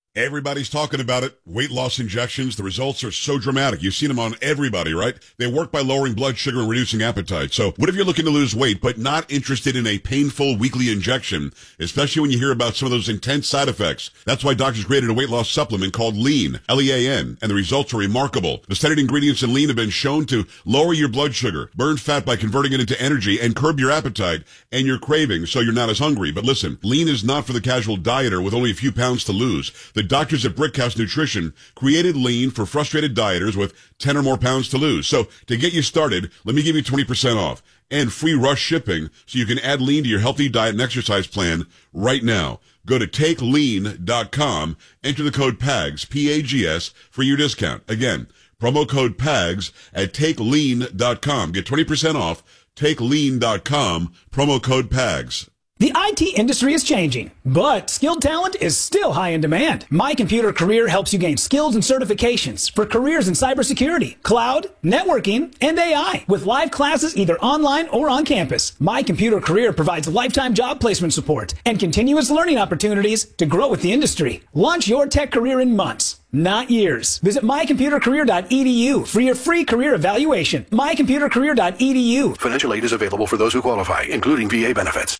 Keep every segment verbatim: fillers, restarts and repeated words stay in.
Everybody's talking about it. Weight loss injections. The results are so dramatic. You've seen them on everybody, right? They work by lowering blood sugar and reducing appetite. So what if you're looking to lose weight, but not interested in a painful weekly injection, especially when you hear about some of those intense side effects? That's why doctors created a weight loss supplement called Lean, L E A N, and the results are remarkable. The studied ingredients in Lean have been shown to lower your blood sugar, burn fat by converting it into energy, and curb your appetite and your cravings so you're not as hungry. But listen, Lean is not for the casual dieter with only a few pounds to lose. The doctors at Brickhouse Nutrition created Lean for frustrated dieters with ten or more pounds to lose. So to get you started, let me give you twenty percent off and free rush shipping so you can add Lean to your healthy diet and exercise plan right now. Go to take lean dot com, enter the code P A G S, P A G S, for your discount. Again, promo code P A G S at take lean dot com. Get twenty percent off, take lean dot com, promo code P A G S. The I T industry is changing, but skilled talent is still high in demand. My Computer Career helps you gain skills and certifications for careers in cybersecurity, cloud, networking, and A I. With live classes either online or on campus, My Computer Career provides lifetime job placement support and continuous learning opportunities to grow with the industry. Launch your tech career in months, not years. Visit my computer career dot e d u for your free career evaluation. my computer career dot e d u. Financial aid is available for those who qualify, including V A benefits.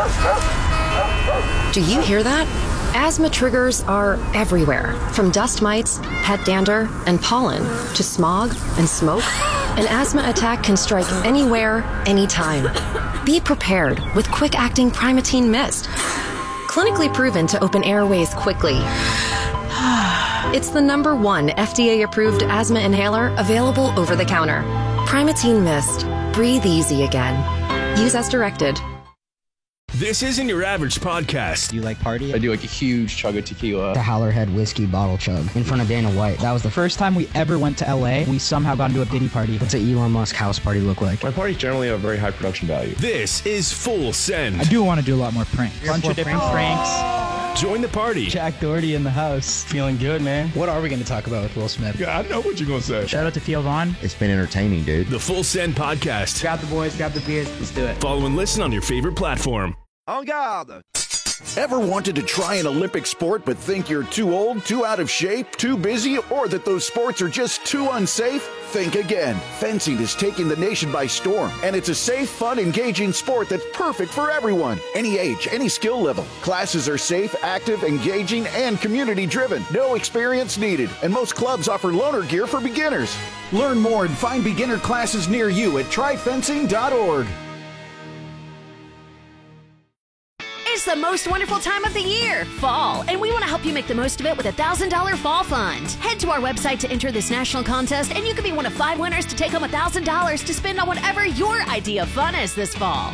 Do you hear that? Asthma triggers are everywhere, from dust mites, pet dander, and pollen, to smog and smoke. An asthma attack can strike anywhere, anytime. Be prepared with quick-acting Primatene Mist. Clinically proven to open airways quickly. It's the number one F D A-approved asthma inhaler available over the counter. Primatene Mist. Breathe easy again. Use as directed. This isn't your average podcast. Do you like party? I do like a huge chug of tequila. The Howlerhead whiskey bottle chug in front of Dana White. That was the first time we ever went to L A. We somehow got into a Diddy party. What's an Elon Musk house party look like? My parties generally have very high production value. This is Full Send. I do want to do a lot more pranks. A bunch of different pranks. Join the party. Jack Doherty in the house. Feeling good, man. What are we going to talk about with Will Smith? Yeah, I know what you're going to say. Shout out to Theo Vaughn. It's been entertaining, dude. The Full Send podcast. Grab the boys, grab the beers. Let's do it. Follow and listen on your favorite platform. En garde! Ever wanted to try an Olympic sport but think you're too old, too out of shape, too busy, or that those sports are just too unsafe? Think again. Fencing is taking the nation by storm, and it's a safe, fun, engaging sport that's perfect for everyone. Any age, any skill level. Classes are safe, active, engaging, and community-driven. No experience needed, and most clubs offer loaner gear for beginners. Learn more and find beginner classes near you at try fencing dot org. It's the most wonderful time of the year, fall, and we want to help you make the most of it with a one thousand dollars Fall Fund. Head to our website to enter this national contest, and you can be one of five winners to take home one thousand dollars to spend on whatever your idea of fun is this fall.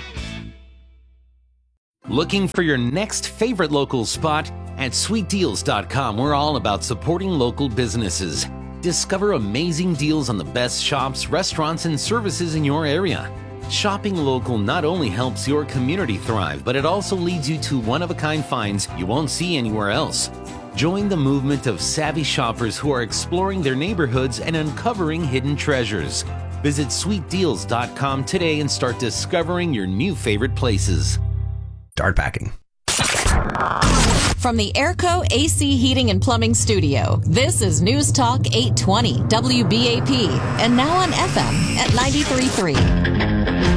Looking for your next favorite local spot? At sweet deals dot com, we're all about supporting local businesses. Discover amazing deals on the best shops, restaurants, and services in your area. Shopping local not only helps your community thrive, but it also leads you to one-of-a-kind finds you won't see anywhere else. Join the movement of savvy shoppers who are exploring their neighborhoods and uncovering hidden treasures. Visit sweet deals dot com today and start discovering your new favorite places. Start packing. From the Airco A C Heating and Plumbing Studio, this is News Talk eight twenty W B A P, and now on F M at ninety-three point three.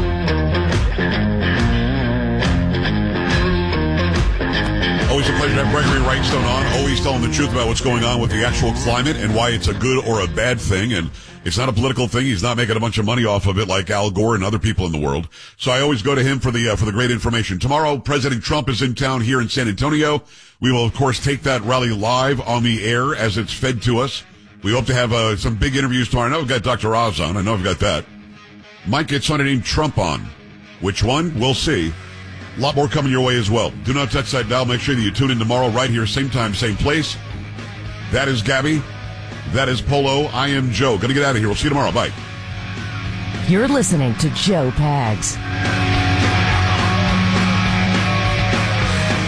Always a pleasure to have Gregory Wrightstone on, always telling the truth about what's going on with the actual climate and why it's a good or a bad thing. And it's not a political thing. He's not making a bunch of money off of it like Al Gore and other people in the world. So I always go to him for the uh, for the great information. Tomorrow, President Trump is in town here in San Antonio. We will, of course, take that rally live on the air as it's fed to us. We hope to have uh, some big interviews tomorrow. I know we've got Doctor Oz on. I know I've got that. Might get somebody named Trump on. Which one? We'll see. A lot more coming your way as well. Do not touch that dial. Make sure that you tune in tomorrow right here, same time, same place. That is Gabby. That is Polo. I am Joe. Gonna get out of here. We'll see you tomorrow. Bye. You're listening to Joe Pags.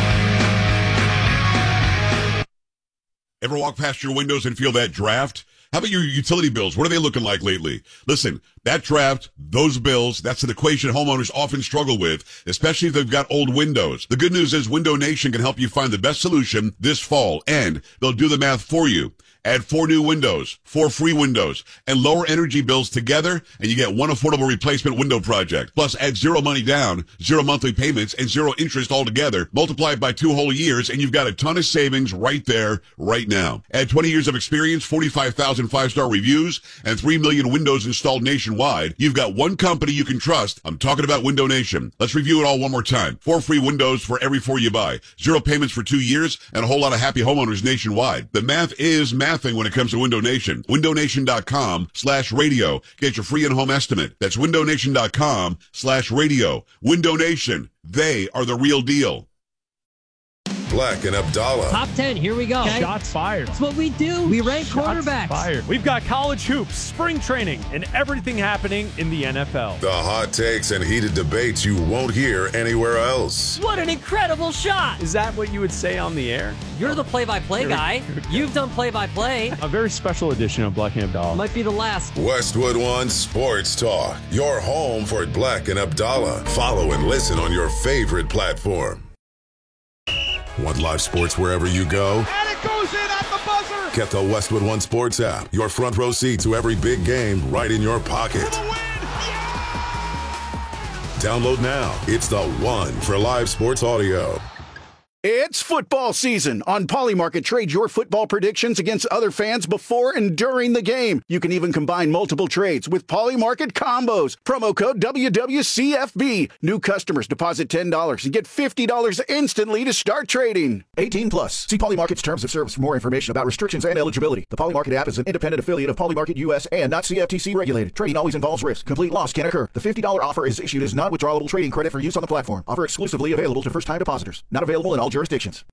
Ever walk past your windows and feel that draft? How about your utility bills? What are they looking like lately? Listen, that draft, those bills, that's an equation homeowners often struggle with, especially if they've got old windows. The good news is Window Nation can help you find the best solution this fall, and they'll do the math for you. Add four new windows, four free windows, and lower energy bills together, and you get one affordable replacement window project. Plus, add zero money down, zero monthly payments, and zero interest altogether. Multiply it by two whole years, and you've got a ton of savings right there, right now. Add twenty years of experience, forty-five thousand five-star reviews, and three million windows installed nationwide. You've got one company you can trust. I'm talking about Window Nation. Let's review it all one more time. Four free windows for every four you buy. Zero payments for two years, and a whole lot of happy homeowners nationwide. The math is math. Thing when it comes to Window Nation. window nation dot com slash radio. Get your free in-home estimate. That's window nation dot com slash radio. Window Nation. They are the real deal. Black and Abdallah. Top ten, here we go. Okay. Shots fired. That's what we do. We rank Shots quarterbacks. Fired. We've got college hoops, spring training, and everything happening in the N F L. The hot takes and heated debates you won't hear anywhere else. What an incredible shot. Is that what you would say on the air? You're the play-by-play guy. You've done play-by-play. A very special edition of Black and Abdallah. Might be the last. Westwood One Sports Talk. Your home for Black and Abdallah. Follow and listen on your favorite platform. Want live sports wherever you go? And it goes in at the buzzer! Get the Westwood One Sports app. Your front row seat to every big game right in your pocket. Download now. It's the one for live sports audio. It's football season. On Polymarket, trade your football predictions against other fans before and during the game. You can even combine multiple trades with Polymarket combos. Promo code W W C F B. New customers deposit ten dollars and get fifty dollars instantly to start trading. eighteen plus. See Polymarket's terms of service for more information about restrictions and eligibility. The Polymarket app is an independent affiliate of Polymarket U S and not C F T C regulated. Trading always involves risk. Complete loss can occur. The fifty dollars offer is issued as non-withdrawable trading credit for use on the platform. Offer exclusively available to first-time depositors. Not available in all jurisdictions.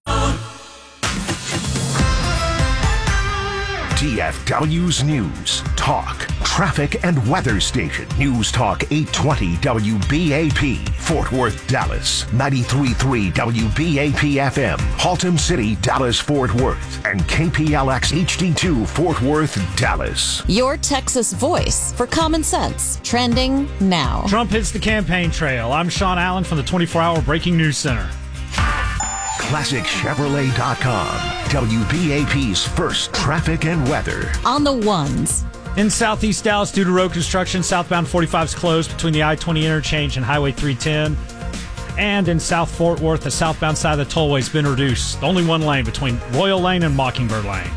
D F W's News, Talk, Traffic and Weather Station. News Talk eight twenty W B A P, Fort Worth, Dallas. ninety-three point three W B A P F M, Haltom City, Dallas, Fort Worth. And K P L X H D two, Fort Worth, Dallas. Your Texas voice for common sense. Trending now. Trump hits the campaign trail. I'm Sean Allen from the twenty-four hour Breaking News Center. Classic Chevrolet dot com, W B A P's first traffic and weather. On the ones. In southeast Dallas, due to road construction, southbound forty-five is closed between the I twenty interchange and Highway three ten. And in South Fort Worth, the southbound side of the tollway has been reduced. Only one lane between Royal Lane and Mockingbird Lane.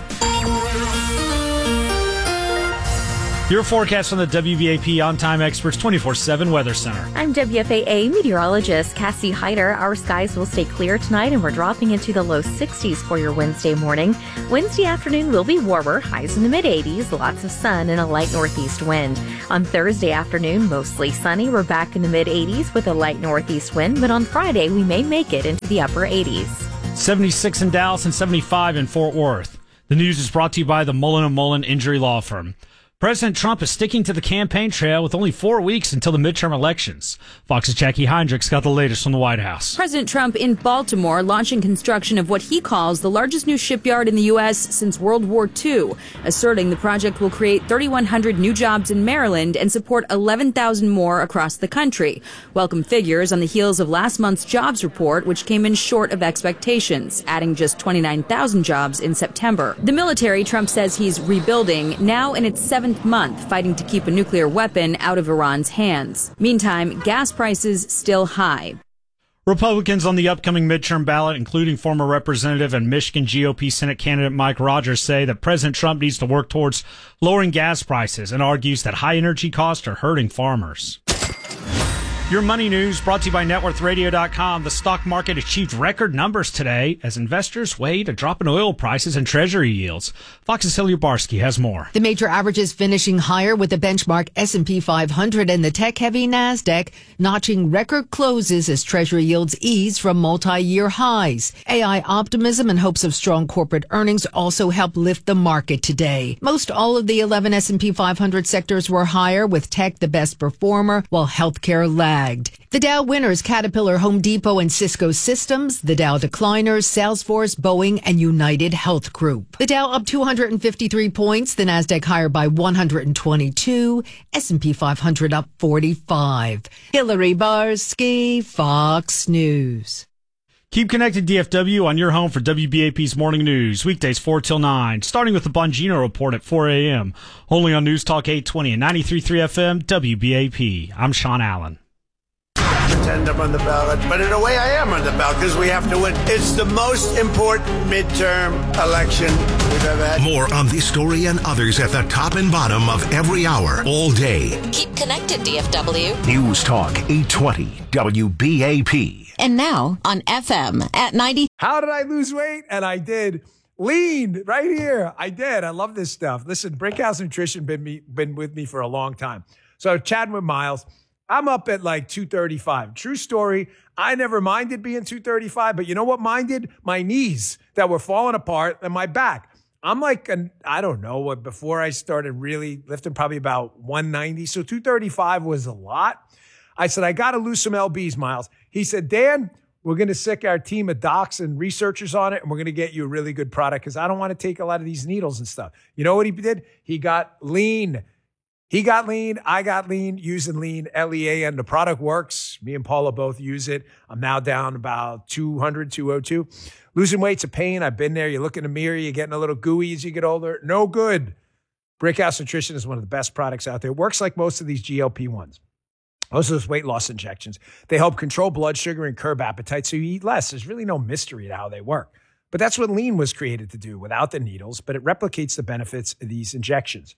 Your forecast from the W B A P On-Time Experts twenty-four seven Weather Center. I'm W F A A meteorologist Cassie Hyder. Our skies will stay clear tonight, and we're dropping into the low sixties for your Wednesday morning. Wednesday afternoon will be warmer, highs in the mid-eighties, lots of sun and a light northeast wind. On Thursday afternoon, mostly sunny. We're back in the mid-eighties with a light northeast wind, but on Friday, we may make it into the upper eighties. seventy-six in Dallas and seventy-five in Fort Worth. The news is brought to you by the Mullen and Mullen Injury Law Firm. President Trump is sticking to the campaign trail with only four weeks until the midterm elections. Fox's Jackie Heinrichs got the latest from the White House. President Trump in Baltimore launching construction of what he calls the largest new shipyard in the U S since World War Two, asserting the project will create thirty-one hundred new jobs in Maryland and support eleven thousand more across the country. Welcome figures on the heels of last month's jobs report, which came in short of expectations, adding just twenty-nine thousand jobs in September. The military, Trump says he's rebuilding, now in its seventh month, fighting to keep a nuclear weapon out of Iran's hands. Meantime, gas prices still high. Republicans on the upcoming midterm ballot, including former Representative and Michigan G O P Senate candidate Mike Rogers, say that President Trump needs to work towards lowering gas prices and argues that high energy costs are hurting farmers. Your money news brought to you by net worth radio dot com. The stock market achieved record numbers today as investors weighed a drop in oil prices and treasury yields. Fox's Hilly Barski has more. The major averages finishing higher with the benchmark S and P five hundred and the tech-heavy NASDAQ notching record closes as treasury yields ease from multi-year highs. A I optimism and hopes of strong corporate earnings also helped lift the market today. Most all of the eleven S and P five hundred sectors were higher, with tech the best performer, while healthcare lagged. lagged. The Dow winners, Caterpillar, Home Depot, and Cisco Systems. The Dow decliners, Salesforce, Boeing, and United Health Group. The Dow up two hundred fifty-three points. The Nasdaq higher by one hundred twenty-two. S and P five hundred up forty-five. Hillary Barsky, Fox News. Keep connected, D F W, on your home for W B A P's Morning News. Weekdays four till nine, starting with the Bongino Report at four a.m. Only on News Talk eight twenty and ninety-three point three F M, W B A P. I'm Sean Allen. Pretend I'm on the ballot, but in a way I am on the ballot because we have to win. It's the most important midterm election we've ever had. More on this story and others at the top and bottom of every hour, all day. Keep connected, D F W. News Talk eight twenty W B A P. And now on F M at ninety. How did I lose weight? And I did. Lean right here. I did. I love this stuff. Listen, Brickhouse Nutrition been me been with me for a long time. So chatting with Miles, I'm up at like two thirty-five. True story. I never minded being two thirty-five, but you know what minded? My knees that were falling apart and my back. I'm like, an, I don't know what, before I started really lifting, probably about one ninety. So two thirty-five was a lot. I said, I got to lose some L Bs, Miles. He said, Dan, we're going to sick our team of docs and researchers on it, and we're going to get you a really good product because I don't want to take a lot of these needles and stuff. You know what he did? He got lean. He got lean. I got lean using lean, L E A, and the product works. Me and Paula both use it. I'm now down about two hundred, two oh two. Losing weight's a pain. I've been there. You look in the mirror, you're getting a little gooey as you get older. No good. Brickhouse Nutrition is one of the best products out there. It works like most of these G L P ones. Most of those weight loss injections. They help control blood sugar and curb appetite so you eat less. There's really no mystery to how they work. But that's what lean was created to do without the needles, but it replicates the benefits of these injections.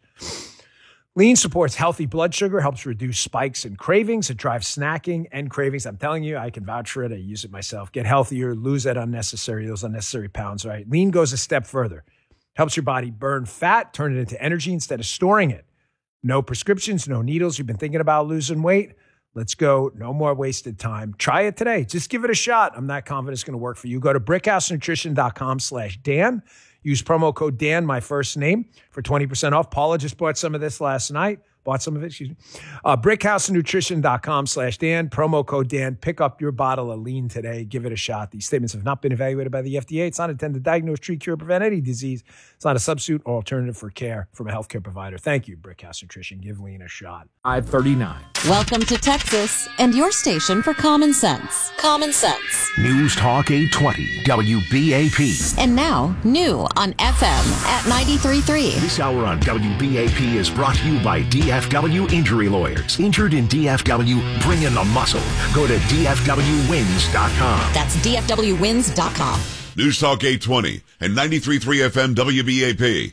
Lean supports healthy blood sugar, helps reduce spikes and cravings. It drives snacking and cravings. I'm telling you, I can vouch for it. I use it myself. Get healthier, lose that unnecessary, those unnecessary pounds, right? Lean goes a step further. Helps your body burn fat, turn it into energy instead of storing it. No prescriptions, no needles. You've been thinking about losing weight? Let's go. No more wasted time. Try it today. Just give it a shot. I'm not confident it's going to work for you. Go to brickhousenutrition.com slash Dan. Use promo code Dan, my first name, for twenty percent off. Paula just bought some of this last night. Bought some of it, excuse me. Uh, brickhousenutrition.com slash Dan. Promo code Dan. Pick up your bottle of lean today. Give it a shot. These statements have not been evaluated by the F D A. It's not intended to diagnose, treat, cure, or prevent any disease. It's not a substitute or alternative for care from a healthcare provider. Thank you, Brickhouse Nutrition. Give lean a shot. five thirty-nine. Welcome to Texas and your station for common sense. Common sense. News Talk eight twenty W B A P. And now, new on F M at ninety-three point three. This hour on W B A P is brought to you by D F W Injury Lawyers. Injured in D F W? Bring in the muscle. Go to D F W wins dot com. That's D F W wins dot com. News Talk eight twenty and ninety-three point three F M W B A P.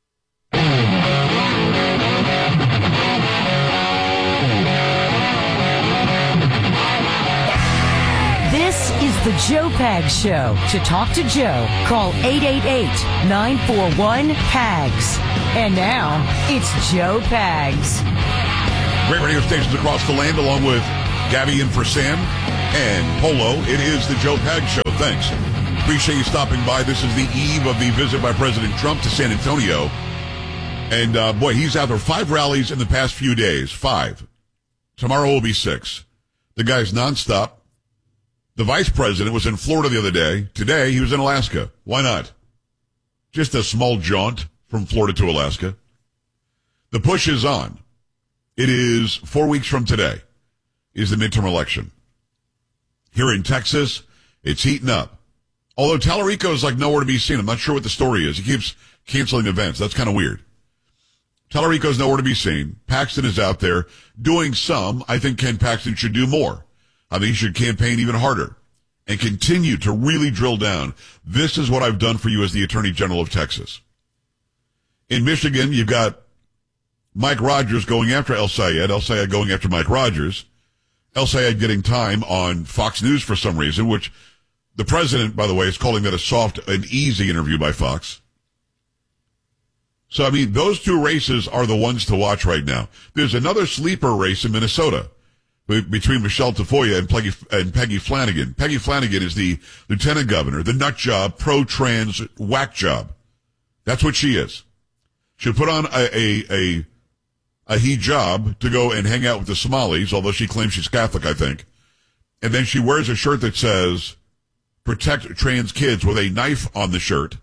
This is the Joe Pags Show. To talk to Joe, call eight eight eight, nine four one, P A G S. And now, it's Joe Pags. Great radio stations across the land, along with Gabby and for Sam and Polo. It is the Joe Pags Show. Thanks. Appreciate you stopping by. This is the eve of the visit by President Trump to San Antonio. And, uh, boy, he's out there. Five rallies in the past few days. Five. Tomorrow will be six. The guy's nonstop. The vice president was in Florida the other day. Today, he was in Alaska. Why not? Just a small jaunt from Florida to Alaska. The push is on. It is four weeks from today is the midterm election. Here in Texas, it's heating up. Although Tallarico is like nowhere to be seen. I'm not sure what the story is. He keeps canceling events. That's kind of weird. Tallarico's nowhere to be seen. Paxton is out there doing some. I think Ken Paxton should do more. I think he should campaign even harder and continue to really drill down. This is what I've done for you as the Attorney General of Texas. In Michigan, you've got Mike Rogers going after El Sayed, El Sayed going after Mike Rogers, El Sayed getting time on Fox News for some reason, which the president, by the way, is calling that a soft and easy interview by Fox. So, I mean, those two races are the ones to watch right now. There's another sleeper race in Minnesota between Michelle Tafoya and Peggy, and Peggy Flanagan. Peggy Flanagan is the lieutenant governor, the nut job, pro-trans whack job. That's what she is. She'll put on a, a, a, a hijab to go and hang out with the Somalis, although she claims she's Catholic, I think. And then she wears a shirt that says, protect trans kids, with a knife on the shirt.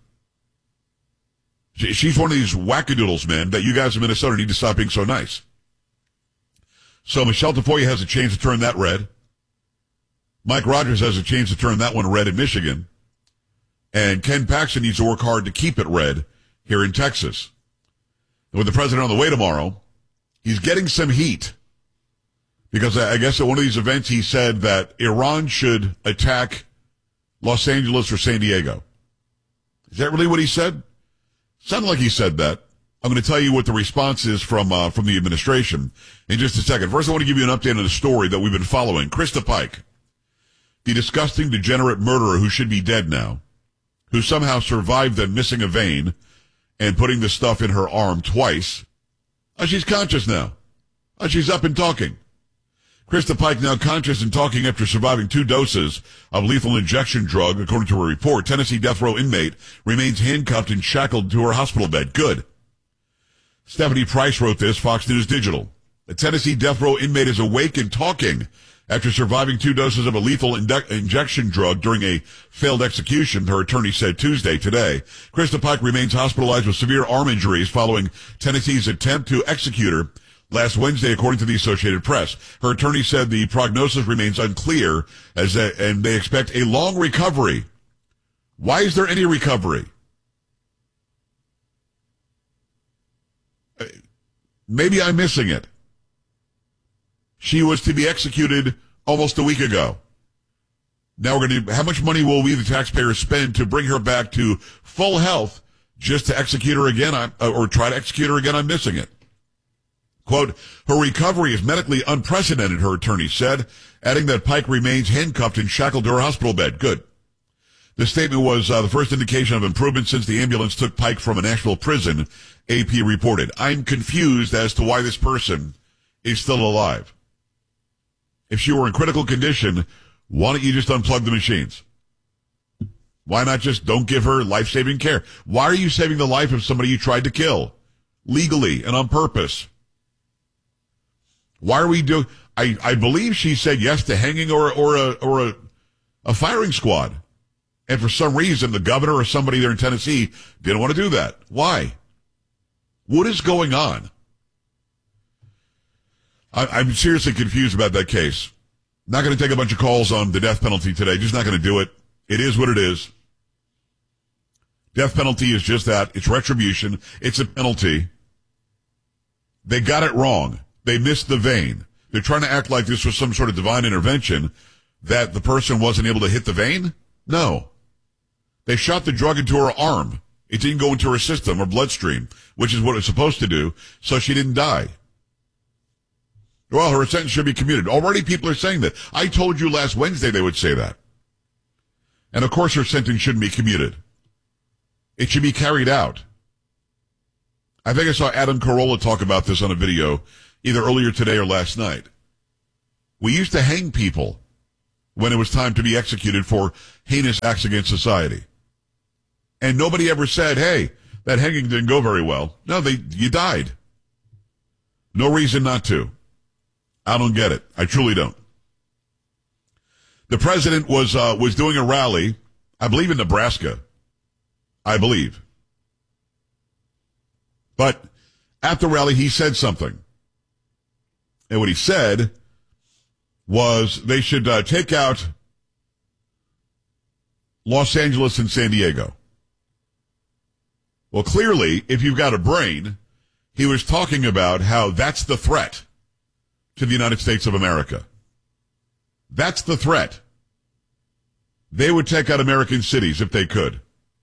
She's one of these wackadoodles, man, that you guys in Minnesota need to stop being so nice. So Michelle Tafoya has a chance to turn that red. Mike Rogers has a chance to turn that one red in Michigan. And Ken Paxton needs to work hard to keep it red here in Texas. And with the president on the way tomorrow, he's getting some heat. Because I guess at one of these events he said that Iran should attack Los Angeles or San Diego. Is that really what he said? Sounded like he said that. I'm going to tell you what the response is from uh, from the administration in just a second. First, I want to give you an update on a story that we've been following. Krista Pike, the disgusting, degenerate murderer who should be dead now, who somehow survived them missing a vein and putting the stuff in her arm twice. Oh, she's conscious now. Oh, she's up and talking. Krista Pike now conscious and talking after surviving two doses of lethal injection drug, according to a report. Tennessee death row inmate remains handcuffed and shackled to her hospital bed. Good. Stephanie Price wrote this, Fox News Digital. A Tennessee death row inmate is awake and talking after surviving two doses of a lethal indu- injection drug during a failed execution, her attorney said Tuesday today. Krista Pike remains hospitalized with severe arm injuries following Tennessee's attempt to execute her last Wednesday, according to the Associated Press. Her attorney said the prognosis remains unclear, as they, and they expect a long recovery. Why is there any recovery? Maybe I'm missing it. She was to be executed almost a week ago. Now we're going to, how much money will we, the taxpayers, spend to bring her back to full health just to execute her again, I'm, or try to execute her again? I'm missing it. Quote, her recovery is medically unprecedented, her attorney said, adding that Pike remains handcuffed and shackled to her hospital bed. Good. The statement was uh, the first indication of improvement since the ambulance took Pike from a Nashville prison, A P reported. I'm confused as to why this person is still alive. If she were in critical condition, why don't you just unplug the machines? Why not just don't give her life-saving care? Why are you saving the life of somebody you tried to kill? Legally and on purpose. Why are we doing, I, I believe she said yes to hanging or, or a, or a, a firing squad. And for some reason, the governor or somebody there in Tennessee didn't want to do that. Why? What is going on? I, I'm seriously confused about that case. Not going to take a bunch of calls on the death penalty today. Just not going to do it. It is what it is. Death penalty is just that. It's retribution. It's a penalty. They got it wrong. They missed the vein. They're trying to act like this was some sort of divine intervention, that the person wasn't able to hit the vein. No. They shot the drug into her arm. It didn't go into her system or bloodstream, which is what it's supposed to do, so she didn't die. Well, her sentence should be commuted. Already people are saying that. I told you last Wednesday they would say that. And of course her sentence shouldn't be commuted. It should be carried out. I think I saw Adam Carolla talk about this on a video either earlier today or last night. We used to hang people when it was time to be executed for heinous acts against society. And nobody ever said, hey, that hanging didn't go very well. No, they you died. No reason not to. I don't get it. I truly don't. The president was uh, was doing a rally, I believe in Nebraska. I believe. But at the rally, he said something. And what he said was they should uh, take out Los Angeles and San Diego. Well, clearly, if you've got a brain, he was talking about how that's the threat to the United States of America. That's the threat. They would take out American cities if they could.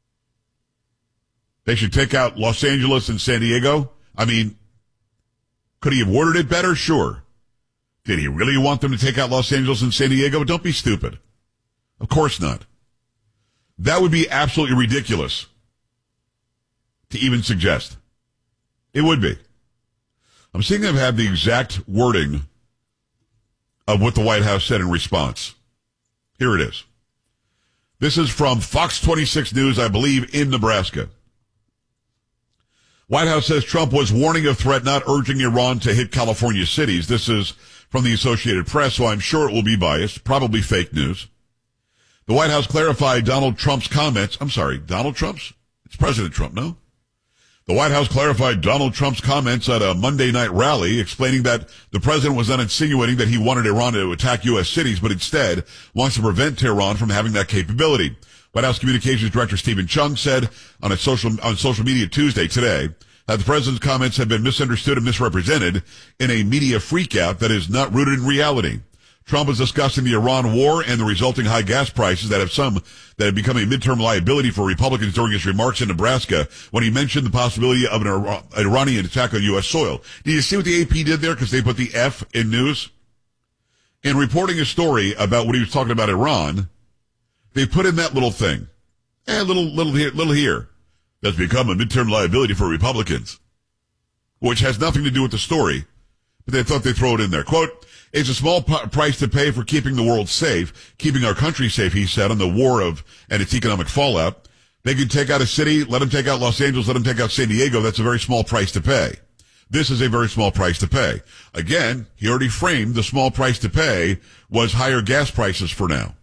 They should take out Los Angeles and San Diego. I mean, could he have worded it better? Sure. Did he really want them to take out Los Angeles and San Diego? Don't be stupid. Of course not. That would be absolutely ridiculous to even suggest. It would be. I'm seeing them have the exact wording of what the White House said in response. Here it is. This is from Fox twenty-six News, I believe, in Nebraska. White House says Trump was warning of threat, not urging Iran to hit California cities. This is from the Associated Press, so I'm sure it will be biased, probably fake news. The White House clarified Donald Trump's comments. I'm sorry, Donald Trump's? It's President Trump, no? The White House clarified Donald Trump's comments at a Monday night rally, explaining that the president was not insinuating that he wanted Iran to attack U S cities, but instead wants to prevent Tehran from having that capability. White House Communications Director Stephen Chung said on a social on social media Tuesday today that the president's comments have been misunderstood and misrepresented in a media freakout that is not rooted in reality. Trump is discussing the Iran war and the resulting high gas prices that have some that have become a midterm liability for Republicans during his remarks in Nebraska when he mentioned the possibility of an Iran, Iranian attack on U S soil. Do you see what the A P did there? Because they put the F in news. In reporting a story about what he was talking about Iran, they put in that little thing. Eh, little, little here, little here. That's become a midterm liability for Republicans. Which has nothing to do with the story, but they thought they'd throw it in there. Quote, it's a small p- price to pay for keeping the world safe, keeping our country safe, he said, on the war of and its economic fallout. They could take out a city, let them take out Los Angeles, let them take out San Diego. That's a very small price to pay. This is a very small price to pay. Again, he already framed the small price to pay was higher gas prices for now.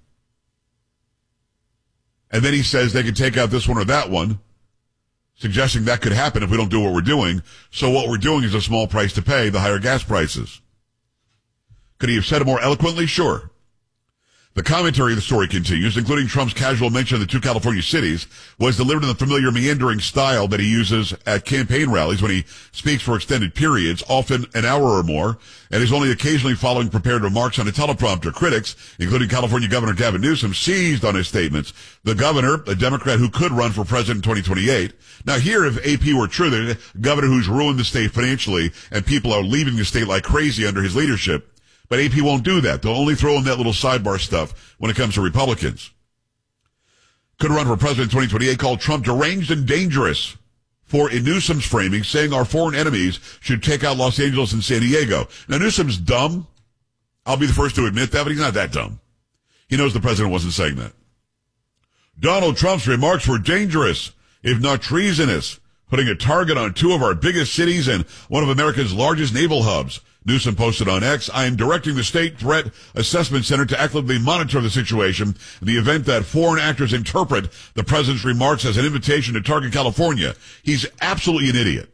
And then he says they could take out this one or that one, suggesting that could happen if we don't do what we're doing. So what we're doing is a small price to pay, the higher gas prices. Could he have said it more eloquently? Sure. The commentary of the story continues, including Trump's casual mention of the two California cities, was delivered in the familiar meandering style that he uses at campaign rallies when he speaks for extended periods, often an hour or more, and is only occasionally following prepared remarks on a teleprompter. Critics, including California Governor Gavin Newsom, seized on his statements. The governor, a Democrat who could run for president in twenty twenty-eight. Now here, if A P were true, the governor who's ruined the state financially and people are leaving the state like crazy under his leadership. But A P won't do that. They'll only throw in that little sidebar stuff when it comes to Republicans. Could run for president in twenty twenty-eight, called Trump deranged and dangerous for in Newsom's framing, saying our foreign enemies should take out Los Angeles and San Diego. Now, Newsom's dumb. I'll be the first to admit that, but he's not that dumb. He knows the president wasn't saying that. Donald Trump's remarks were dangerous, if not treasonous, putting a target on two of our biggest cities and one of America's largest naval hubs. Newsom posted on X, I am directing the State Threat Assessment Center to actively monitor the situation in the event that foreign actors interpret the president's remarks as an invitation to target California. He's absolutely an idiot.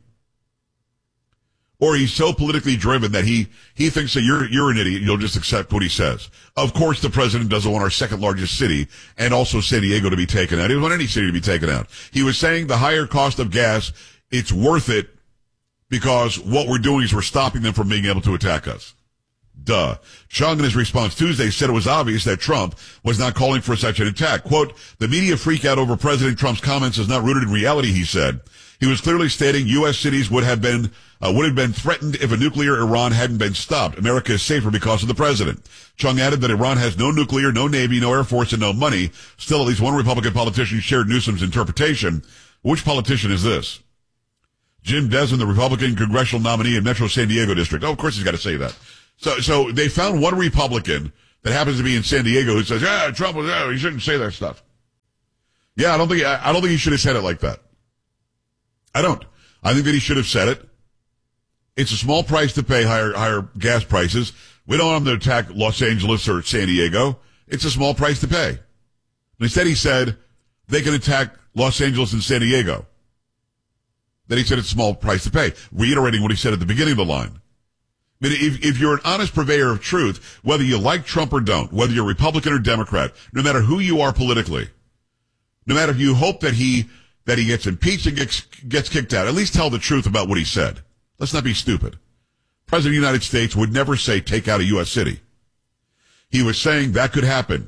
Or he's so politically driven that he, he thinks that you're, you're an idiot, you'll just accept what he says. Of course the president doesn't want our second largest city and also San Diego to be taken out. He doesn't want any city to be taken out. He was saying the higher cost of gas, it's worth it because what we're doing is we're stopping them from being able to attack us. Duh. Chung, in his response Tuesday, said it was obvious that Trump was not calling for such an attack. Quote, the media freak out over President Trump's comments is not rooted in reality, he said. He was clearly stating U S cities would have been, uh, would have been threatened if a nuclear Iran hadn't been stopped. America is safer because of the president. Chung added that Iran has no nuclear, no navy, no air force, and no money. Still, at least one Republican politician shared Newsom's interpretation. Which politician is this? Jim Desmond, the Republican congressional nominee in Metro San Diego District. Oh, of course he's got to say that. So, so they found one Republican that happens to be in San Diego who says, yeah, Trump was, yeah, he shouldn't say that stuff. Yeah, I don't think, I, I don't think he should have said it like that. I don't. I think that he should have said it. It's a small price to pay higher, higher gas prices. We don't want him to attack Los Angeles or San Diego. It's a small price to pay. Instead he said they can attack Los Angeles and San Diego. Then he said it's a small price to pay, reiterating what he said at the beginning of the line. I mean, if, if you're an honest purveyor of truth, whether you like Trump or don't, whether you're Republican or Democrat, no matter who you are politically, no matter if you hope that he, that he gets impeached and gets, gets kicked out, at least tell the truth about what he said. Let's not be stupid. President of the United States would never say take out a U S city. He was saying that could happen.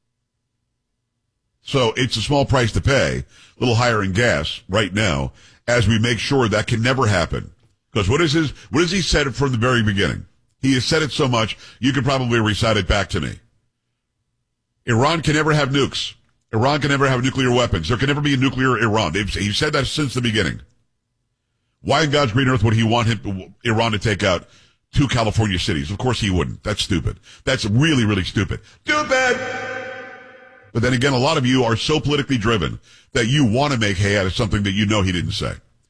So it's a small price to pay, a little higher in gas right now, as we make sure that can never happen. Because what is his, what has he said from the very beginning? He has said it so much, you could probably recite it back to me. Iran can never have nukes. Iran can never have nuclear weapons. There can never be a nuclear Iran. They've, he's said that since the beginning. Why in God's green earth would he want him, Iran to take out two California cities? Of course he wouldn't. That's stupid. That's really, really stupid. Stupid! But then again, a lot of you are so politically driven that you want to make hay out of something that you know he didn't say.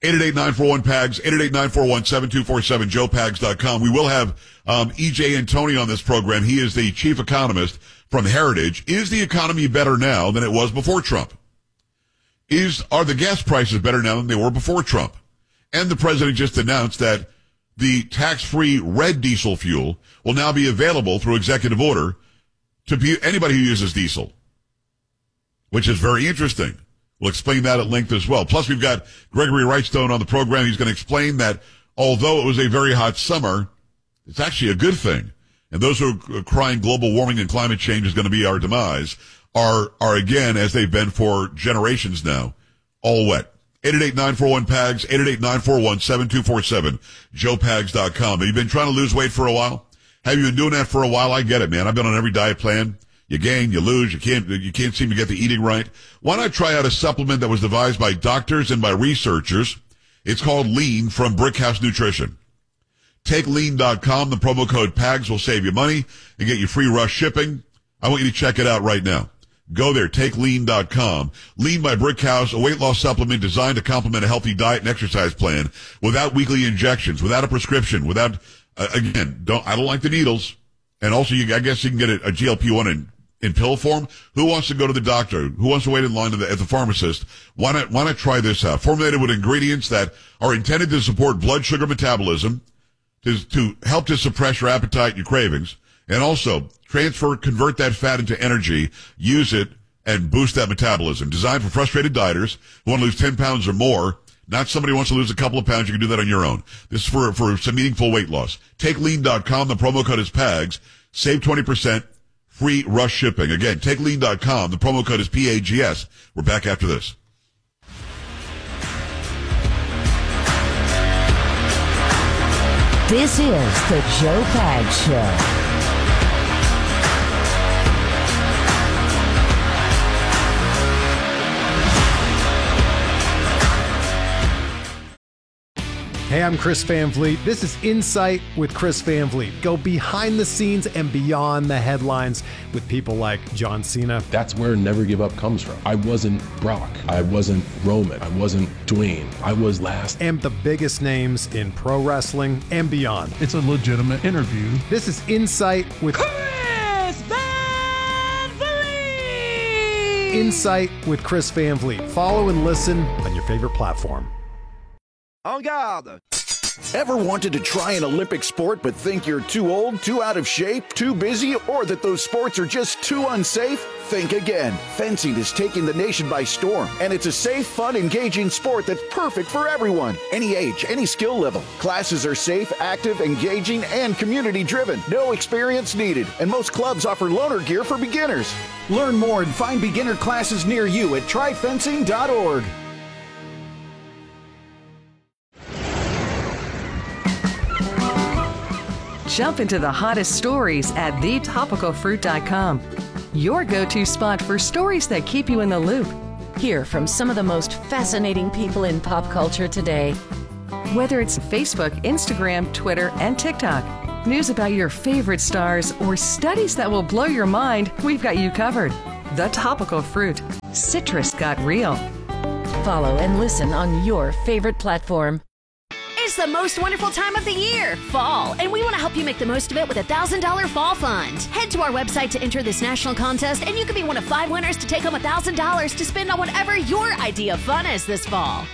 eight eight eight, nine four one, P A G S, eight eight eight, nine four one, seven two four seven, joe pags dot com. We will have um, E J Antoni on this program. He is the chief economist from Heritage. Is the economy better now than it was before Trump? Is Are the gas prices better now than they were before Trump? And the president just announced that the tax-free red diesel fuel will now be available through executive order to be anybody who uses diesel, which is very interesting. We'll explain that at length as well. Plus, we've got Gregory Wrightstone on the program. He's going to explain that although it was a very hot summer, it's actually a good thing. And those who are crying global warming and climate change is going to be our demise are, are again, as they've been for generations now, all wet. eight eight eight, nine four one, P A G S, eight eight eight, nine four one, seven two four seven, joe pags dot com. Have you been trying to lose weight for a while? Have you been doing that for a while? I get it, man. I've been on every diet plan. You gain, you lose, you can't, you can't seem to get the eating right. Why not try out a supplement that was devised by doctors and by researchers? It's called Lean from Brickhouse Nutrition. Take lean dot com. The promo code P A G S will save you money and get you free rush shipping. I want you to check it out right now. Go there, take lean dot com. Lean by Brickhouse, a weight loss supplement designed to complement a healthy diet and exercise plan without weekly injections, without a prescription, without, uh, again, don't, I don't like the needles. And also, you, I guess you can get a, a G L P one in, in pill form. Who wants to go to the doctor? Who wants to wait in line to the, at the pharmacist? Why not, why not try this out? Formulated with ingredients that are intended to support blood sugar metabolism, to, to help to suppress your appetite and your cravings, and also transfer, convert that fat into energy, use it, and boost that metabolism. Designed for frustrated dieters who want to lose ten pounds or more. Not somebody who wants to lose a couple of pounds. You can do that on your own. This is for, for some meaningful weight loss. Take lean dot com. The promo code is P A G S. Save twenty percent. Free rush shipping. Again, take lean dot com. The promo code is P A G S. We're back after this. This is the Joe Pags Show. Hey, I'm Chris Van Vliet. This is Insight with Chris Van Vliet. Go behind the scenes and beyond the headlines with people like John Cena. That's where Never Give Up comes from. I wasn't Brock. I wasn't Roman. I wasn't Dwayne. I was last. And the biggest names in pro wrestling and beyond. It's a legitimate interview. This is Insight with Chris Van Vliet. Insight with Chris Van Vliet. Follow and listen on your favorite platform. En garde! Ever wanted to try an Olympic sport but think you're too old, too out of shape, too busy, or that those sports are just too unsafe? Think again. Fencing is taking the nation by storm, and it's a safe, fun, engaging sport that's perfect for everyone. Any age, any skill level. Classes are safe, active, engaging, and community-driven. No experience needed, and most clubs offer loaner gear for beginners. Learn more and find beginner classes near you at try fencing dot org. Jump into the hottest stories at the topical fruit dot com. Your go-to spot for stories that keep you in the loop. Hear from some of the most fascinating people in pop culture today. Whether it's Facebook, Instagram, Twitter, and TikTok, news about your favorite stars, or studies that will blow your mind, we've got you covered. The Topical Fruit. Citrus got real. Follow and listen on your favorite platform. It's the most wonderful time of the year, fall, and we want to help you make the most of it with a one thousand dollars fall fund. Head to our website to enter this national contest, and you could be one of five winners to take home one thousand dollars to spend on whatever your idea of fun is this fall.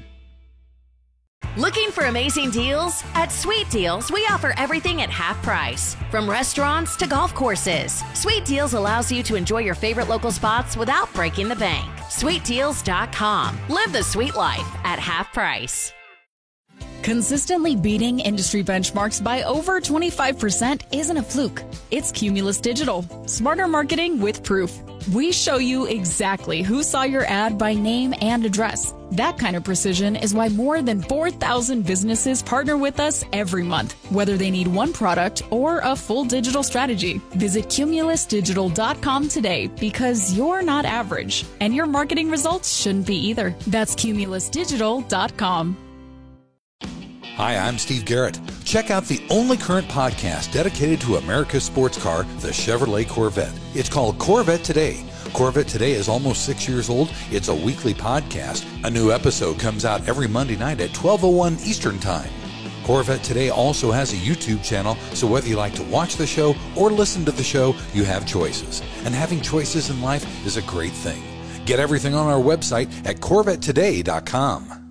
Looking for amazing deals? At Sweet Deals, we offer everything at half price. From restaurants to golf courses, Sweet Deals allows you to enjoy your favorite local spots without breaking the bank. sweet deals dot com. Live the sweet life at half price. Consistently beating industry benchmarks by over twenty-five percent isn't a fluke. It's Cumulus Digital. Smarter marketing with proof. We show you exactly who saw your ad by name and address. That kind of precision is why more than four thousand businesses partner with us every month, whether they need one product or a full digital strategy. Visit cumulus digital dot com today because you're not average, and your marketing results shouldn't be either. That's cumulus digital dot com. Hi, I'm Steve Garrett. Check out the only current podcast dedicated to America's sports car, the Chevrolet Corvette. It's called Corvette Today. Corvette Today is almost six years old. It's a weekly podcast. A new episode comes out every Monday night at twelve oh one Eastern Time. Corvette Today also has a YouTube channel, so whether you like to watch the show or listen to the show, you have choices. And having choices in life is a great thing. Get everything on our website at corvette today dot com.